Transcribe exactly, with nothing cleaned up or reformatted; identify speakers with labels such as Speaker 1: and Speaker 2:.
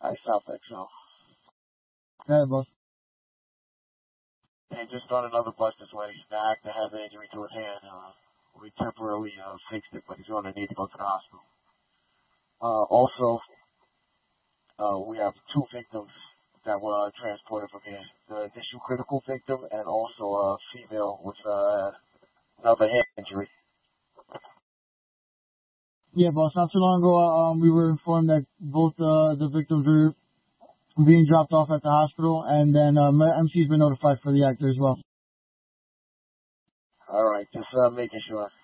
Speaker 1: I South X L.
Speaker 2: Got it, boss.
Speaker 1: And just on another bus this way, the actor has an injury to his hand. Uh, we temporarily uh, fixed it, but he's going to need to go to the hospital. Uh, also, uh, we have two victims that were uh, transported from here. The initial critical victim and also a female with uh, another hand injury.
Speaker 2: Yeah, boss. Not too long ago, um, we were informed that both uh, the victims were being dropped off at the hospital, and then um, M C's been notified for the actor as well.
Speaker 1: All right, just uh, making sure.